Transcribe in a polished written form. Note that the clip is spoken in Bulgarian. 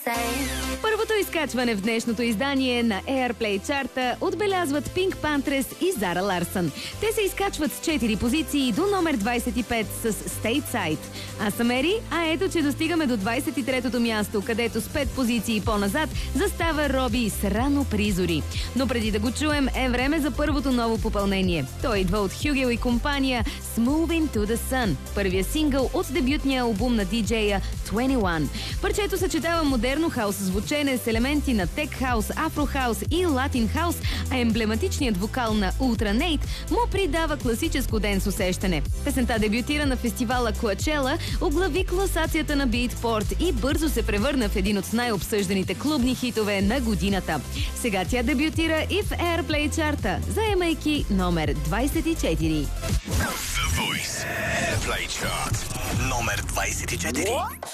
Първото изкачване в днешното издание на Airplay чарта отбелязват Pink Panthers и Зара Ларсън. Те се изкачват с 4 позиции до номер 25 с Stateside. Аз съм Ери, а ето, че достигаме до 23-то място, където с 5 позиции по-назад застава Роби с Рано призори. Но преди да го чуем, е време за първото ново попълнение. Той идва от Хюгел и компания с Moving to the Sun, първия сингъл от дебютния албум на диджея 21. Парчето съчетава модерно хаус звучене с елементи на тек хаус, афро хаус и латин хаус, а емблематичният вокал на Ultra Nate му придава класическо денс усещане. Песента дебютира на фестивала Coachella, оглави класацията на Beatport и бързо се превърна в един от най-обсъжданите клубни хитове на годината. Сега тя дебютира и в Airplay чарта, заемайки номер 24. The Voice Airplay Chart номер 24.